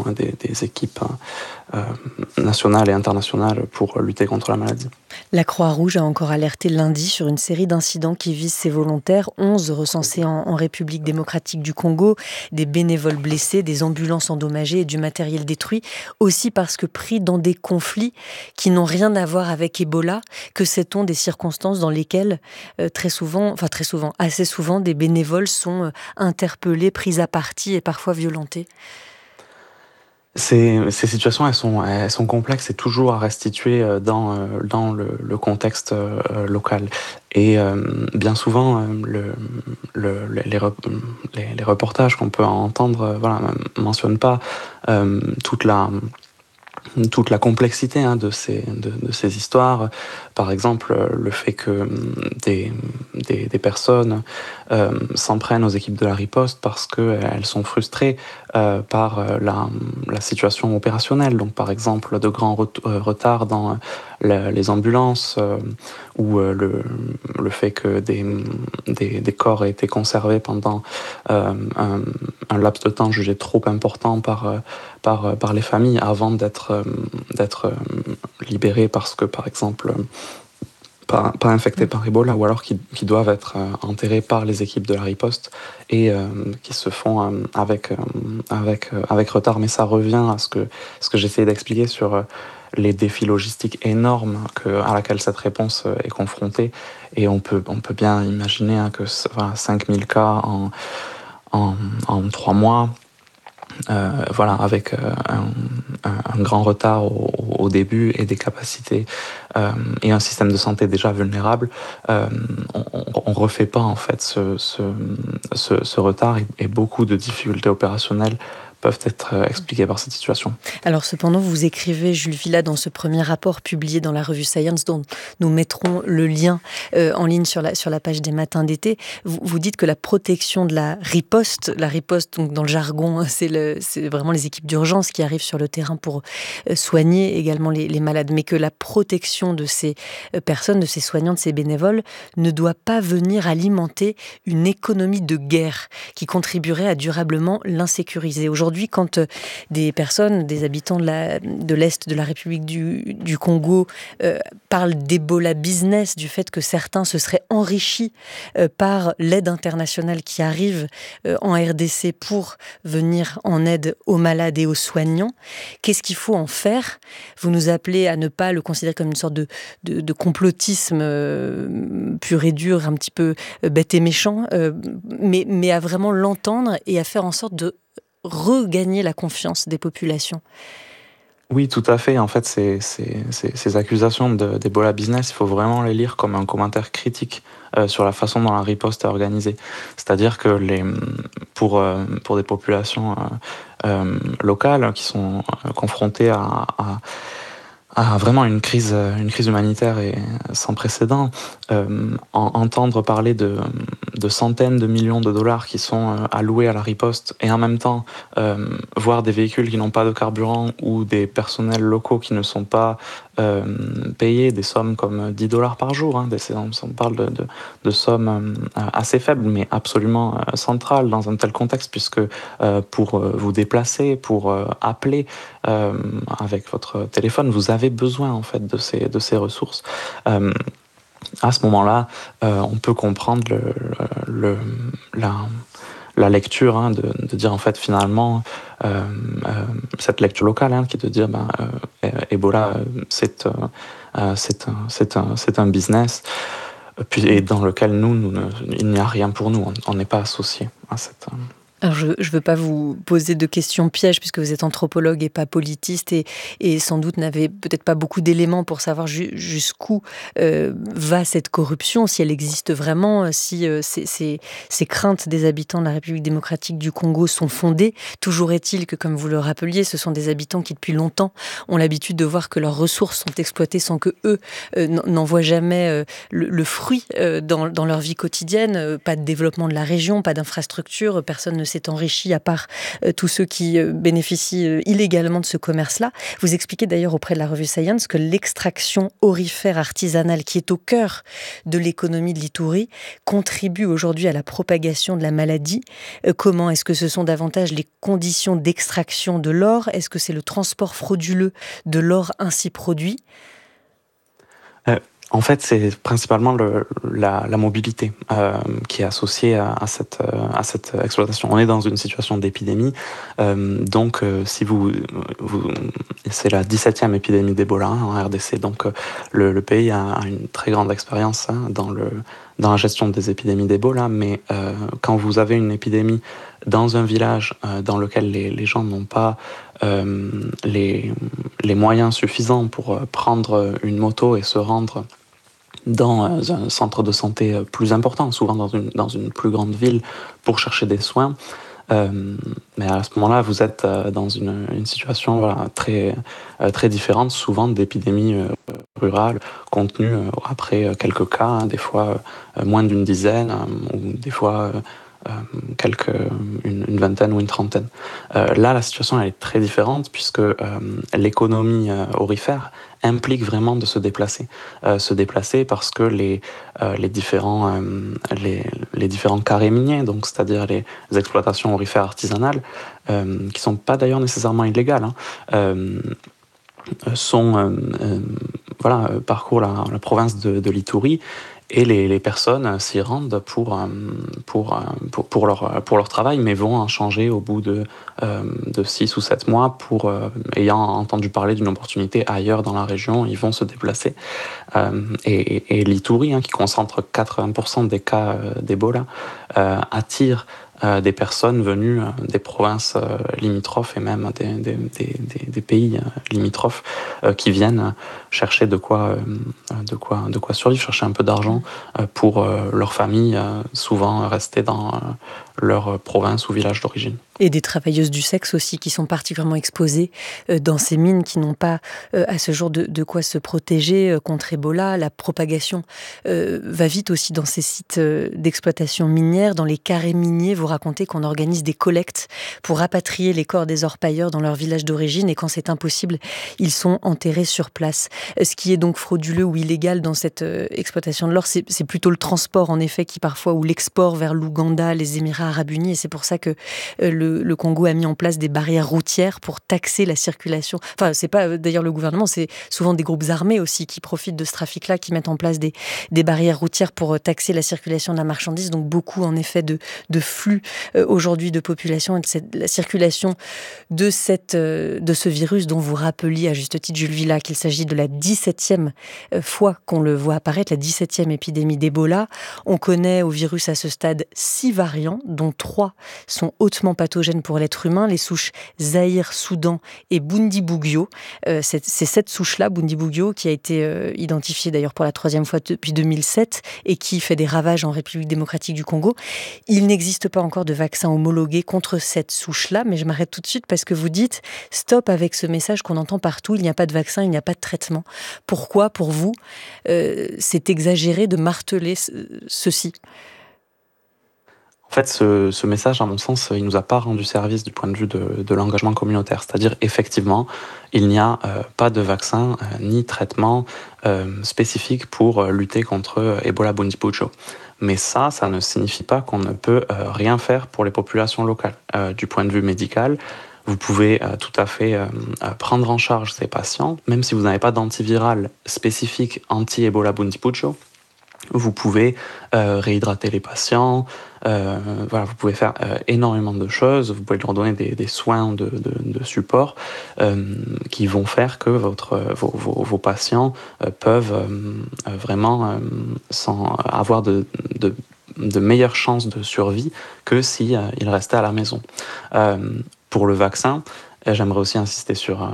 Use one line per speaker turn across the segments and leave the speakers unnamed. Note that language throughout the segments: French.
hein, des équipes nationales et internationales pour lutter contre la maladie.
La Croix-Rouge a encore alerté lundi sur une série d'incidents qui visent ces volontaires, 11 recensés en République démocratique du Congo, des bénévoles blessés, des ambulances endommagées et du matériel détruit, aussi parce que pris dans des conflits qui n'ont rien à voir avec Ebola, que sait-on des circonstances dans lesquelles assez souvent, des bénévoles sont interpellés, pris à partie et parfois violentés.
Ces situations, elles sont complexes et toujours à restituer dans le contexte local. Et bien souvent, les reportages qu'on peut entendre mentionnent pas toute la complexité hein, de ces histoires. Par exemple, le fait que des personnes s'en prennent aux équipes de la riposte parce qu'elles sont frustrées par la situation opérationnelle. Donc, par exemple, de grands retards dans les ambulances ou le fait que des corps aient été conservés pendant un laps de temps jugé trop important par les familles avant d'être libérés parce que, par exemple, pas infectés par Ebola, ou alors qui doivent être enterrés par les équipes de la riposte et qui se font avec retard. Mais ça revient à ce que j'essayais d'expliquer sur les défis logistiques énormes à laquelle cette réponse est confrontée. Et on peut bien imaginer hein, que 5000 cas en 3 mois, avec un grand retard au début et des capacités et un système de santé déjà vulnérable, on refait pas en fait ce retard et beaucoup de difficultés opérationnelles peuvent être expliquées par cette situation.
Alors cependant, vous écrivez, Jules Villa, dans ce premier rapport publié dans la revue Science, dont nous mettrons le lien en ligne sur la page des Matins d'été, vous dites que la protection de la riposte donc dans le jargon, c'est vraiment les équipes d'urgence qui arrivent sur le terrain pour soigner également les malades, mais que la protection de ces personnes, de ces soignants, de ces bénévoles, ne doit pas venir alimenter une économie de guerre qui contribuerait à durablement l'insécuriser. Aujourd'hui, quand des personnes, des habitants de l'Est de la République du Congo parlent d'Ebola business, du fait que certains se seraient enrichis par l'aide internationale qui arrive en RDC pour venir en aide aux malades et aux soignants, qu'est-ce qu'il faut en faire ? Vous nous appelez à ne pas le considérer comme une sorte de complotisme pur et dur, un petit peu bête et méchant, mais à vraiment l'entendre et à faire en sorte de regagner la confiance des populations.
Oui, tout à fait. En fait, ces accusations d'Ebola business, il faut vraiment les lire comme un commentaire critique sur la façon dont la riposte est organisée. C'est-à-dire que pour des populations locales qui sont confrontées à vraiment une crise humanitaire et sans précédent, entendre parler de centaines de millions de dollars qui sont alloués à la riposte et en même temps voir des véhicules qui n'ont pas de carburant ou des personnels locaux qui ne sont pas payés des sommes comme $10 par jour. Hein, on parle de sommes assez faibles mais absolument centrales dans un tel contexte puisque pour vous déplacer, pour appeler avec votre téléphone, vous avez besoin en fait de ces ressources. À ce moment-là, on peut comprendre la lecture hein, de dire en fait finalement cette lecture locale hein, qui est de dire Ebola c'est un business et dans lequel il n'y a rien pour nous, on n'est pas associé à cette.
Alors je ne veux pas vous poser de questions pièges puisque vous êtes anthropologue et pas politiste et sans doute n'avez peut-être pas beaucoup d'éléments pour savoir jusqu'où va cette corruption, si elle existe vraiment, si ces craintes des habitants de la République démocratique du Congo sont fondées. Toujours est-il que, comme vous le rappeliez, ce sont des habitants qui depuis longtemps ont l'habitude de voir que leurs ressources sont exploitées sans que eux n'en voient jamais le fruit dans leur vie quotidienne. Pas de développement de la région, pas d'infrastructure, personne ne s'est enrichi à part tous ceux qui bénéficient illégalement de ce commerce-là. Vous expliquez d'ailleurs auprès de la revue Science que l'extraction aurifère artisanale qui est au cœur de l'économie de l'Itourie contribue aujourd'hui à la propagation de la maladie. Comment est-ce que ce sont davantage les conditions d'extraction de l'or? Est-ce que c'est le transport frauduleux de l'or ainsi produit?
En fait, c'est principalement la mobilité qui est associée à cette exploitation. On est dans une situation d'épidémie, donc si c'est la 17e épidémie d'Ebola en RDC, donc le pays a une très grande expérience dans la gestion des épidémies d'Ebola, mais quand vous avez une épidémie dans un village dans lequel les gens n'ont pas les moyens suffisants pour prendre une moto et se rendre dans un centre de santé plus important, souvent dans une plus grande ville, pour chercher des soins. Mais à ce moment-là, vous êtes dans une situation très différente, souvent d'épidémies rurales, contenues après quelques cas, hein, des fois moins d'une dizaine, ou des fois une vingtaine ou une trentaine. Là, la situation elle est très différente puisque l'économie aurifère implique vraiment de se déplacer. Se déplacer parce que les différents carrés miniers, donc c'est-à-dire les exploitations aurifères artisanales, qui sont pas d'ailleurs nécessairement illégales, hein, parcourent la province de l'Itourie, et les personnes s'y rendent pour leur travail, mais vont en changer au bout de 6 ou 7 mois ayant entendu parler d'une opportunité ailleurs dans la région, ils vont se déplacer. Et l'Itourie, hein, qui concentre 80% des cas d'Ebola, attire des personnes venues des provinces limitrophes et même des pays limitrophes qui viennent chercher de quoi survivre, chercher un peu d'argent pour leur famille, souvent rester dans leur province ou village d'origine.
Et des travailleuses du sexe aussi qui sont particulièrement exposées dans ces mines, qui n'ont pas à ce jour de quoi se protéger contre Ebola. La propagation va vite aussi dans ces sites d'exploitation minière, dans les carrés miniers. Vous racontez qu'on organise des collectes pour rapatrier les corps des orpailleurs dans leur village d'origine, et quand c'est impossible, ils sont enterrés sur place. Ce qui est donc frauduleux ou illégal dans cette exploitation de l'or, c'est plutôt le transport en effet, ou l'export vers l'Ouganda, les Émirats arabes unis, et c'est pour ça que le Congo a mis en place des barrières routières pour taxer la circulation. Enfin, c'est pas d'ailleurs le gouvernement, c'est souvent des groupes armés aussi qui profitent de ce trafic-là, qui mettent en place des barrières routières pour taxer la circulation de la marchandise. Donc beaucoup en effet de flux aujourd'hui de population, et de la circulation de ce virus dont vous rappeliez à juste titre, Jules Villa, qu'il s'agit de la 17e fois qu'on le voit apparaître, la 17e épidémie d'Ebola. On connaît au virus à ce stade 6 variants, dont 3 sont hautement pathogènes pour l'être humain, les souches Zaïre, Soudan et Bundibugyo. C'est cette souche-là, Bundibugyo, qui a été identifiée d'ailleurs pour la 3e fois depuis 2007 et qui fait des ravages en République démocratique du Congo. Il n'existe pas encore de vaccin homologué contre cette souche-là, mais je m'arrête tout de suite parce que vous dites stop avec ce message qu'on entend partout, il n'y a pas de vaccin, il n'y a pas de traitement. Pourquoi, pour vous, c'est exagéré de marteler ceci ?
En fait, ce message, à mon sens, il nous a pas rendu service du point de vue de l'engagement communautaire. C'est-à-dire, effectivement, il n'y a pas de vaccin ni traitement spécifique pour lutter contre Ebola Bundibugyo. Mais ça ne signifie pas qu'on ne peut rien faire pour les populations locales. Du point de vue médical, vous pouvez tout à fait prendre en charge ces patients, même si vous n'avez pas d'antiviral spécifique anti-Ebola Bundibugyo. Vous pouvez réhydrater les patients, vous pouvez faire énormément de choses, vous pouvez leur donner des soins de support qui vont faire que vos patients peuvent vraiment avoir de meilleures chances de survie que si ils restaient à la maison. Pour le vaccin, j'aimerais aussi insister sur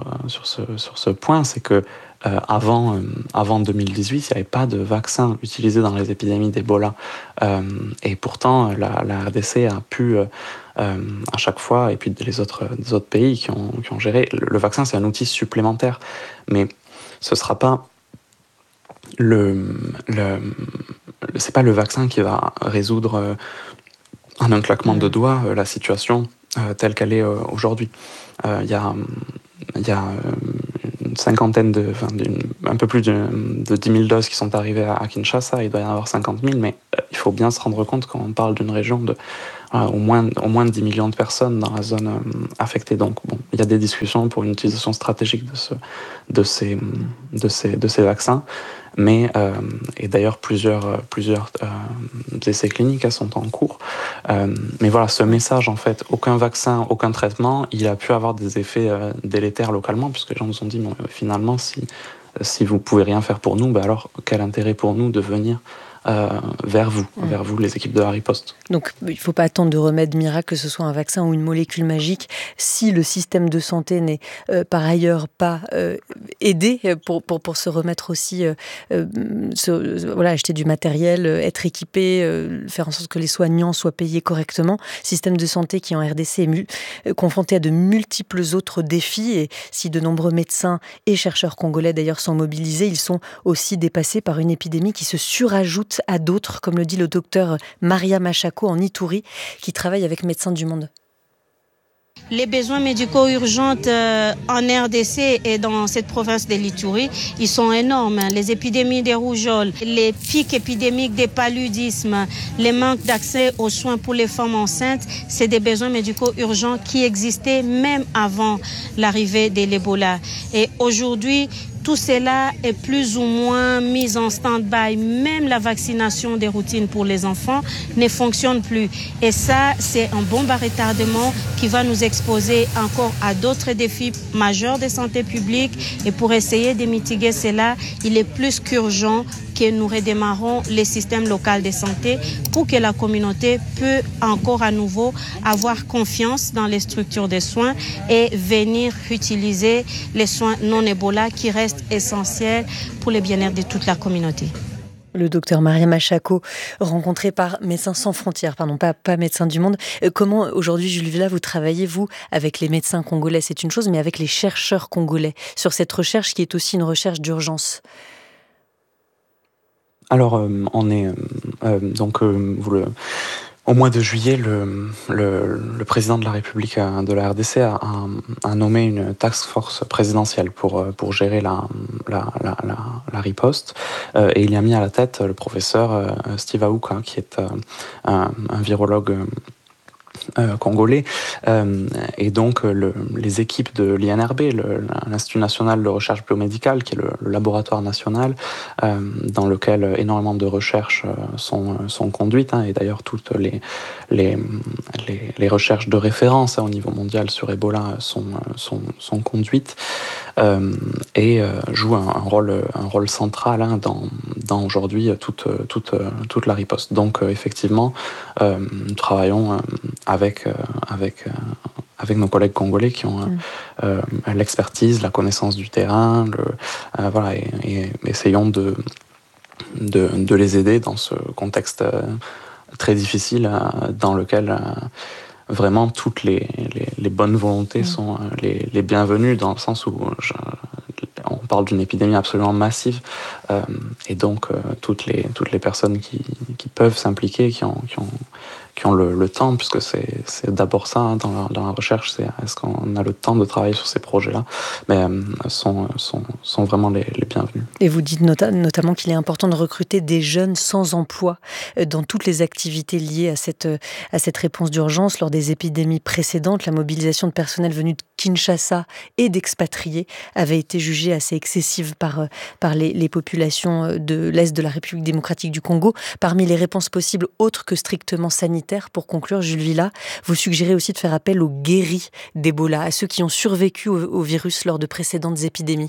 ce point, c'est que avant 2018, il n'y avait pas de vaccin utilisé dans les épidémies d'Ebola. Et pourtant, la RDC a pu, à chaque fois, et puis les autres pays qui ont géré, le vaccin, c'est un outil supplémentaire. Mais ce ne sera pas c'est pas le vaccin qui va résoudre en un claquement de doigts la situation telle qu'elle est aujourd'hui. Il y a une cinquantaine un peu plus de 10 000 doses qui sont arrivées à Kinshasa. Il doit y en avoir 50 000, mais il faut bien se rendre compte quand on parle d'une région de au moins 10 millions de personnes dans la zone affectée. Donc, bon, il y a des discussions pour une utilisation stratégique de ces vaccins. Mais, et d'ailleurs, plusieurs essais cliniques sont en cours. Mais voilà, ce message, en fait, aucun vaccin, aucun traitement, il a pu avoir des effets délétères localement, puisque les gens nous ont dit, bon, finalement, si vous pouvez rien faire pour nous, bah alors quel intérêt pour nous de venir vers vous, les équipes de la riposte.
Donc il ne faut pas attendre de remède miracle, que ce soit un vaccin ou une molécule magique, si le système de santé n'est par ailleurs pas aidé pour se remettre aussi, acheter du matériel, être équipé, faire en sorte que les soignants soient payés correctement. Système de santé qui en RDC est confronté à de multiples autres défis, et si de nombreux médecins et chercheurs congolais d'ailleurs sont mobilisés, ils sont aussi dépassés par une épidémie qui se surajoute à d'autres, comme le dit le docteur Maria Machako en Ituri, qui travaille avec Médecins du Monde.
Les besoins médicaux urgents en RDC et dans cette province de l'Ituri, ils sont énormes. Les épidémies des rougeoles, les pics épidémiques des paludismes, les manques d'accès aux soins pour les femmes enceintes, c'est des besoins médicaux urgents qui existaient même avant l'arrivée de l'Ebola. Et aujourd'hui, tout cela est plus ou moins mis en stand-by. Même la vaccination des routines pour les enfants ne fonctionne plus. Et ça, c'est un bombe à retardement qui va nous exposer encore à d'autres défis majeurs de santé publique. Et pour essayer de mitiguer cela, il est plus qu'urgent que nous redémarrons les systèmes locaux de santé pour que la communauté peut encore à nouveau avoir confiance dans les structures de soins et venir utiliser les soins non Ebola qui restent essentiels pour le bien-être de toute la communauté.
Le docteur Maria Machako, rencontré par Médecins sans frontières, pas Médecins du Monde. Comment aujourd'hui, Jules Villa, vous travaillez, vous, avec les médecins congolais, c'est une chose, mais avec les chercheurs congolais, sur cette recherche qui est aussi une recherche d'urgence?
Alors, on est au mois de juillet, le président de la République de la RDC a nommé une task force présidentielle pour gérer la riposte, et il y a mis à la tête le professeur Steve Aouka, qui est un virologue congolais, et donc les équipes de l'INRB, l'Institut national de recherche biomédicale, qui est le laboratoire national dans lequel énormément de recherches sont conduites, et d'ailleurs toutes les recherches de référence au niveau mondial sur Ebola sont conduites, et jouent un rôle central dans aujourd'hui toute la riposte. Donc effectivement, nous travaillons avec nos collègues congolais qui ont l'expertise, la connaissance du terrain, et essayons de les aider dans ce contexte très difficile dans lequel vraiment toutes les bonnes volontés sont les bienvenues, dans le sens où on parle d'une épidémie absolument massive, et donc toutes les personnes qui peuvent s'impliquer, qui ont le temps, puisque c'est d'abord ça dans la recherche, c'est est-ce qu'on a le temps de travailler sur ces projets-là, mais sont vraiment les bienvenus.
Et vous dites notamment qu'il est important de recruter des jeunes sans emploi dans toutes les activités liées à cette réponse d'urgence. Lors des épidémies précédentes, la mobilisation de personnel venu de Kinshasa et d'expatriés avait été jugée assez excessive par les populations de l'Est de la République démocratique du Congo. Parmi les réponses possibles autres que strictement sanitaires, pour conclure, Jules Villa, vous suggérez aussi de faire appel aux guéris d'Ebola, à ceux qui ont survécu au virus lors de précédentes épidémies.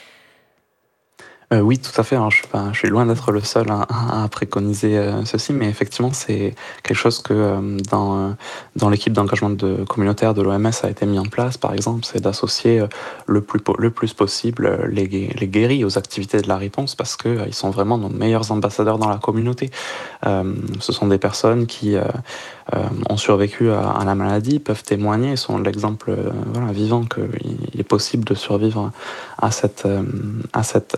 Oui, tout à fait. Alors, je suis loin d'être le seul à préconiser ceci, mais effectivement, c'est quelque chose que dans l'équipe d'engagement communautaire de l'OMS a été mis en place. Par exemple, c'est d'associer le plus possible les guéris aux activités de la réponse, parce que ils sont vraiment nos meilleurs ambassadeurs dans la communauté. Ce sont des personnes qui ont survécu à la maladie, peuvent témoigner, sont l'exemple vivant qu'il est possible de survivre à cette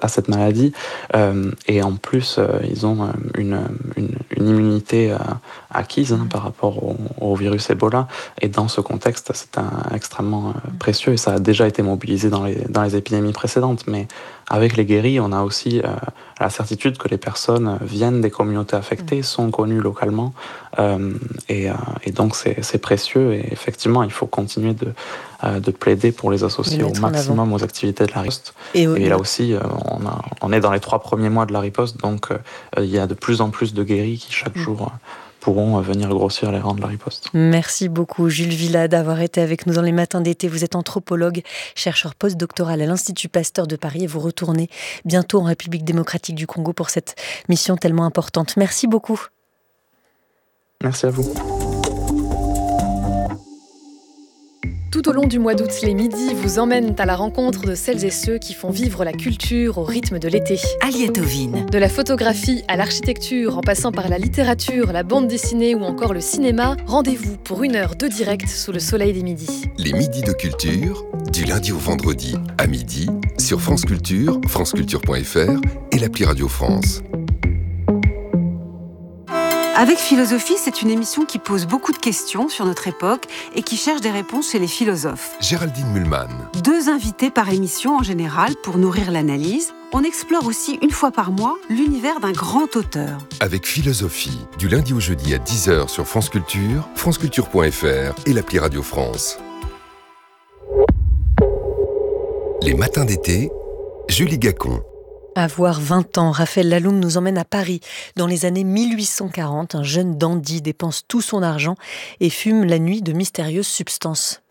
maladie, et en plus ils ont une immunité acquise par rapport au virus Ebola. Et dans ce contexte, c'est extrêmement précieux et ça a déjà été mobilisé dans les épidémies précédentes. Mais avec les guéris, on a aussi la certitude que les personnes viennent des communautés affectées, sont connues localement. Et donc, c'est précieux. Et effectivement, il faut continuer de plaider pour les associer au maximum aux activités de la riposte. Et là aussi, on est dans les 3 premiers mois de la riposte, donc il y a de plus en plus de guéris qui chaque jour pourront venir grossir les rangs de la riposte.
Merci beaucoup Jules Villa d'avoir été avec nous dans les matins d'été. Vous êtes anthropologue, chercheur postdoctoral à l'Institut Pasteur de Paris et vous retournez bientôt en République démocratique du Congo pour cette mission tellement importante. Merci beaucoup.
Merci à vous.
Tout au long du mois d'août, les midis vous emmènent à la rencontre de celles et ceux qui font vivre la culture au rythme de l'été.
Aliette Ovine.
De la photographie à l'architecture, en passant par la littérature, la bande dessinée ou encore le cinéma, rendez-vous pour 1 heure de direct sous le soleil des midis.
Les midis de culture, du lundi au vendredi à midi, sur France Culture, franceculture.fr et l'appli Radio France.
Avec Philosophie, c'est une émission qui pose beaucoup de questions sur notre époque et qui cherche des réponses chez les philosophes.
Géraldine Mühlmann.
2 invités par émission en général pour nourrir l'analyse. On explore aussi 1 fois par mois l'univers d'un grand auteur.
Avec Philosophie, du lundi au jeudi à 10h sur France Culture, franceculture.fr et l'appli Radio France. Les matins d'été, Julie Gacon.
Avoir 20 ans, Raphaël Laloum nous emmène à Paris. Dans les années 1840, un jeune dandy dépense tout son argent et fume la nuit de mystérieuses substances.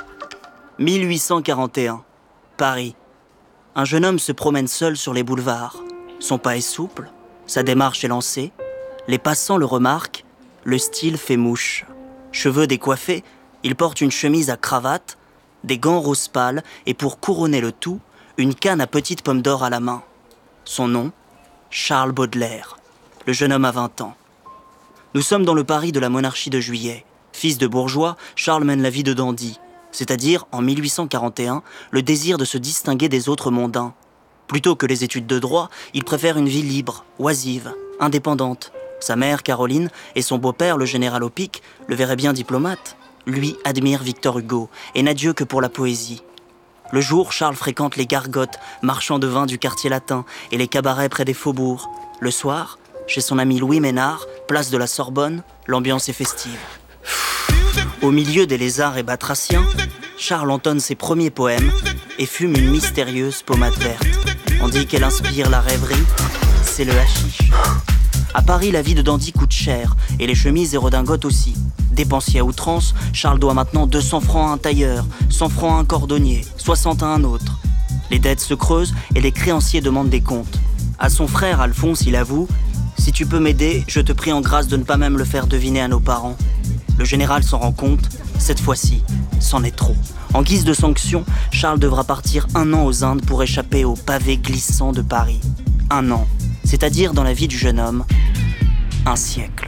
1841, Paris. Un jeune homme se promène seul sur les boulevards. Son pas est souple, sa démarche est lancée. Les passants le remarquent, le style fait mouche. Cheveux décoiffés, il porte une chemise à cravate, des gants rose pâle et pour couronner le tout, une canne à petites pommes d'or à la main. Son nom, Charles Baudelaire. Le jeune homme a 20 ans. Nous sommes dans le Paris de la monarchie de Juillet. Fils de bourgeois, Charles mène la vie de dandy, c'est-à-dire, en 1841, le désir de se distinguer des autres mondains. Plutôt que les études de droit, il préfère une vie libre, oisive, indépendante. Sa mère, Caroline, et son beau-père, le général Opic, le verraient bien diplomate. Lui admire Victor Hugo et n'a Dieu que pour la poésie. Le jour, Charles fréquente les gargotes, marchands de vin du quartier latin et les cabarets près des faubourgs. Le soir, chez son ami Louis Ménard, place de la Sorbonne, l'ambiance est festive. Au milieu des lézards et batraciens, Charles entonne ses premiers poèmes et fume une mystérieuse pommade verte. On dit qu'elle inspire la rêverie, c'est le hashish. À Paris, la vie de dandy coûte cher et les chemises et redingotes aussi. Dépensier à outrance, Charles doit maintenant 200 francs à un tailleur, 100 francs à un cordonnier, 60 à un autre. Les dettes se creusent et les créanciers demandent des comptes. À son frère Alphonse, il avoue « Si tu peux m'aider, je te prie en grâce de ne pas même le faire deviner à nos parents. » Le général s'en rend compte, cette fois-ci, c'en est trop. En guise de sanction, Charles devra partir 1 an aux Indes pour échapper aux pavés glissants de Paris. 1 an, c'est-à-dire dans la vie du jeune homme, 1 siècle.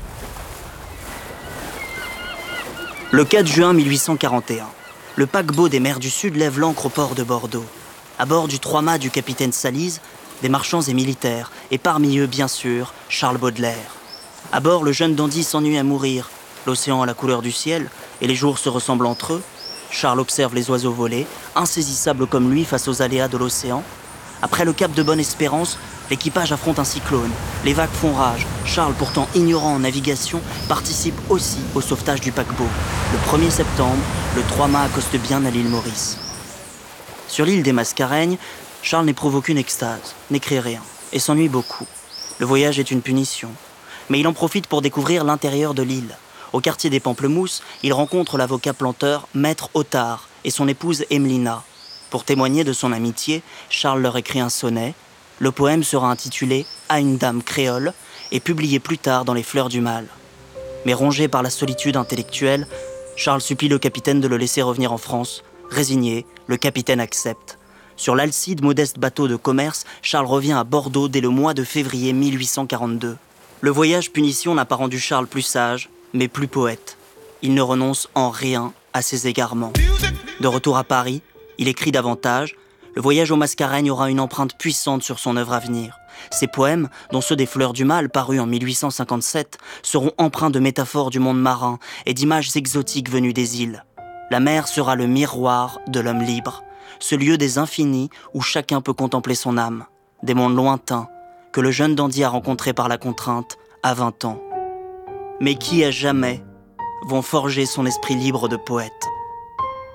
Le 4 juin 1841, le paquebot des mers du Sud lève l'ancre au port de Bordeaux. À bord du 3-mâts du capitaine Salise, des marchands et militaires, et parmi eux, bien sûr, Charles Baudelaire. À bord, le jeune dandy s'ennuie à mourir. L'océan a la couleur du ciel, et les jours se ressemblent entre eux. Charles observe les oiseaux voler, insaisissables comme lui face aux aléas de l'océan. Après le cap de Bonne-Espérance, l'équipage affronte un cyclone. Les vagues font rage. Charles, pourtant ignorant en navigation, participe aussi au sauvetage du paquebot. Le 1er septembre, le 3-mâts accoste bien à l'île Maurice. Sur l'île des Mascareignes, Charles n'éprouve aucune extase, n'écrit rien, et s'ennuie beaucoup. Le voyage est une punition. Mais il en profite pour découvrir l'intérieur de l'île. Au quartier des Pamplemousses, il rencontre l'avocat planteur Maître Otard et son épouse Emelina. Pour témoigner de son amitié, Charles leur écrit un sonnet. Le poème sera intitulé « À une dame créole » et publié plus tard dans Les Fleurs du Mal. Mais rongé par la solitude intellectuelle, Charles supplie le capitaine de le laisser revenir en France. Résigné, le capitaine accepte. Sur l'Alcide, modeste bateau de commerce, Charles revient à Bordeaux dès le mois de février 1842. Le voyage punition n'a pas rendu Charles plus sage, mais plus poète. Il ne renonce en rien à ses égarements. De retour à Paris, il écrit davantage. Le voyage aux Mascareignes aura une empreinte puissante sur son œuvre à venir. Ces poèmes, dont ceux des Fleurs du Mal, parus en 1857, seront empreints de métaphores du monde marin et d'images exotiques venues des îles. La mer sera le miroir de l'homme libre, ce lieu des infinis où chacun peut contempler son âme, des mondes lointains que le jeune dandy a rencontrés par la contrainte à 20 ans. Mais qui à jamais vont forger son esprit libre de poète.